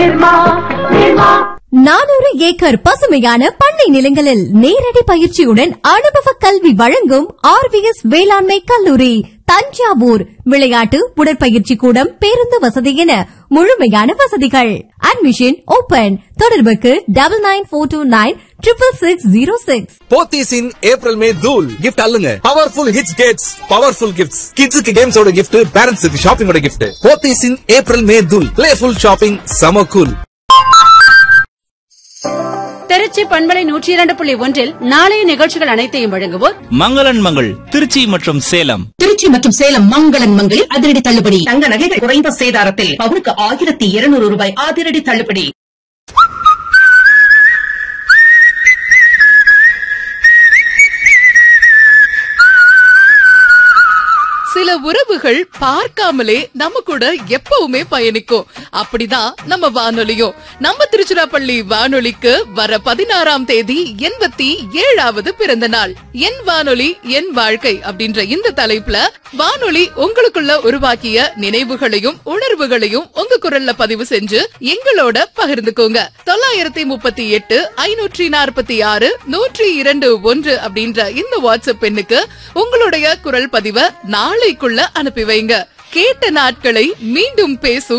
400 acre பசுமையான பண்ணை நிலங்களில் நேரடி பயிற்சியுடன் அனுபவ கல்வி வழங்கும் RVS வேளாண்மை கல்லூரி தஞ்சாவூர். விளையாட்டு, உடற்பயிற்சி கூடம், பேருந்து வசதி என முழுமையான வசதிகள். Admission open. தொடர்புக்கு 9942966606. போத்தீஸின் ஏப்ரல் மே தூள் gift அல்லுங்க. Powerful hits Gates, powerful gifts. கிட்ஸுக்கு கேம்ஸோட கிஃப்ட், பேரண்ட்ஸுக்கு ஷாப்பிங்கோட கிஃப்ட். போத்தீஸின் ஏப்ரல் மே தூள். பிளேஃபுல் ஷாப்பிங், சம கூல். திருச்சி பண்பலை 102.1 நாளைய நிகழ்ச்சிகள் அனைத்தையும் வழங்குவோர் மங்களன் மங்கள் திருச்சி மற்றும் சேலம். திருச்சி மற்றும் சேலம் மங்களன் மங்களில் அதிரடி தள்ளுபடி. தங்க நகைகள் குறைந்த சேதாரத்தில் பவுனுக்கு 1200 ரூபாய் அதிரடி தள்ளுபடி. சில உறவுகள் பார்க்காமலே நம்ம கூட எப்பவுமே பயணிக்கும். அப்படிதான் நம்ம வானொலியும். நம்ம திருச்சிராப்பள்ளி வானொலிக்கு வர 16ஆம் தேதி 87வது பிறந்த நாள். என் வானொலி என் வாழ்க்கை அப்படின்ற இந்த தலைப்புல வானொலி உங்களுக்குள்ள உருவாக்கிய நினைவுகளையும் உணர்வுகளையும் உங்க குரல்ல பதிவு செஞ்சு எங்களோட பகிர்ந்துக்கோங்க. 938 546 102 அப்படின்ற இந்த வாட்ஸ்அப் எண்ணுக்கு உங்களுடைய குரல் பதிவை நாளைக்குள்ள அனுப்பி வைங்க. கேட்ட நாட்களை மீண்டும் பேசும்